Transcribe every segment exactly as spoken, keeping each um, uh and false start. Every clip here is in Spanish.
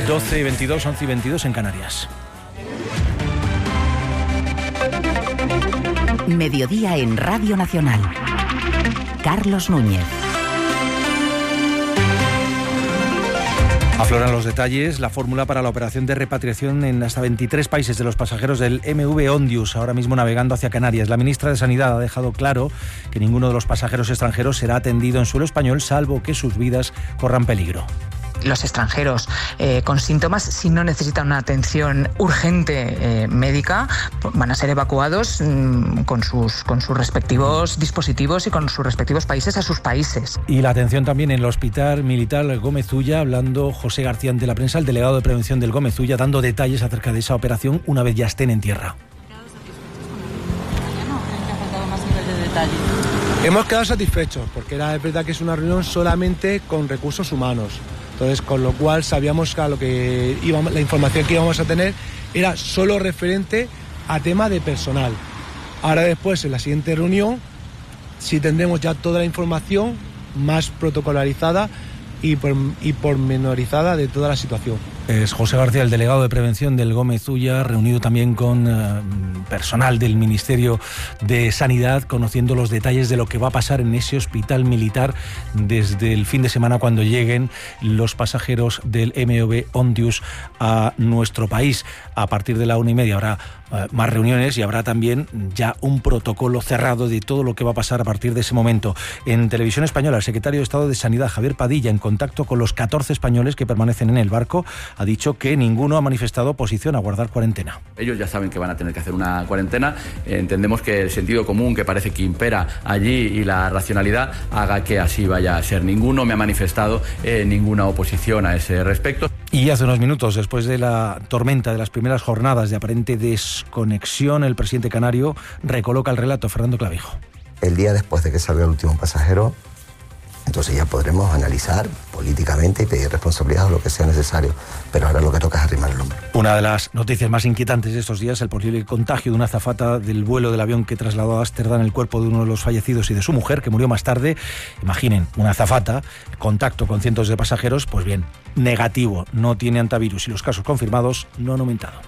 doce y veintidós, once y veintidós en Canarias. Mediodía en Radio Nacional. Carlos Núñez. Afloran los detalles, la fórmula para la operación de repatriación en hasta veintitrés países de los pasajeros del M V Ondius, ahora mismo navegando hacia Canarias. La ministra de Sanidad ha dejado claro que ninguno de los pasajeros extranjeros será atendido en suelo español, salvo que sus vidas corran peligro. Los extranjeros eh, con síntomas, si no necesitan una atención urgente eh, médica, van a ser evacuados mmm, con, sus, con sus respectivos dispositivos y con sus respectivos países a sus países. Y la atención también en el Hospital Militar Gómez Ulla, hablando José García ante la prensa, el delegado de prevención del Gómez Ulla, dando detalles acerca de esa operación una vez ya estén en tierra. Hemos quedado satisfechos porque era es verdad que es una reunión solamente con recursos humanos. Entonces, con lo cual sabíamos que, a lo que íbamos, la información que íbamos a tener era solo referente a tema de personal. Ahora después, en la siguiente reunión, sí tendremos ya toda la información más protocolarizada y, por, y pormenorizada de toda la situación. Es José García, el delegado de prevención del Gómez Ulla, reunido también con eh, personal del Ministerio de Sanidad, conociendo los detalles de lo que va a pasar en ese hospital militar desde el fin de semana cuando lleguen los pasajeros del M V Ondius a nuestro país. A partir de la una y media habrá eh, más reuniones y habrá también ya un protocolo cerrado de todo lo que va a pasar a partir de ese momento. En Televisión Española, el secretario de Estado de Sanidad, Javier Padilla, en contacto con los catorce españoles que permanecen en el barco, ha dicho que ninguno ha manifestado oposición a guardar cuarentena. Ellos ya saben que van a tener que hacer una cuarentena. Entendemos que el sentido común que parece que impera allí y la racionalidad haga que así vaya a ser. Ninguno me ha manifestado eh, ninguna oposición a ese respecto. Y hace unos minutos, después de la tormenta de las primeras jornadas de aparente desconexión, el presidente canario recoloca el relato. Fernando Clavijo. El día después de que salga el último pasajero, entonces ya podremos analizar políticamente y pedir responsabilidad o lo que sea necesario. Pero ahora lo que toca es arrimar el hombro. Una de las noticias más inquietantes de estos días, el posible contagio de una azafata del vuelo del avión que trasladó a Ámsterdam el cuerpo de uno de los fallecidos y de su mujer, que murió más tarde. Imaginen, una azafata, contacto con cientos de pasajeros, pues bien, negativo, no tiene antivirus y los casos confirmados no han aumentado.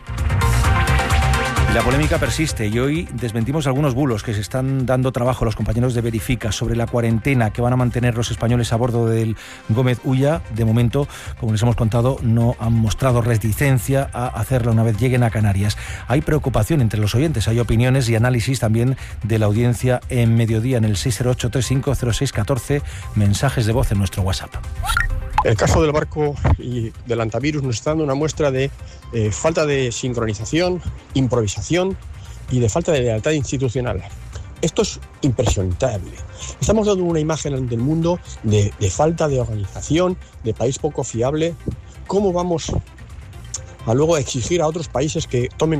La polémica persiste y hoy desmentimos algunos bulos que se están dando trabajo a los compañeros de Verifica sobre la cuarentena que van a mantener los españoles a bordo del Gómez Ulla. De momento, como les hemos contado, no han mostrado reticencia a hacerlo una vez lleguen a Canarias. Hay preocupación entre los oyentes, hay opiniones y análisis también de la audiencia en Mediodía en el seis cero ocho, tres cinco cero seis uno cuatro, mensajes de voz en nuestro WhatsApp. El caso del barco y del antivirus nos está dando una muestra de eh, falta de sincronización, improvisación y de falta de lealtad institucional. Esto es impresionante. Estamos dando una imagen ante el mundo de, de falta de organización, de país poco fiable. ¿Cómo vamos a luego exigir a otros países que tomen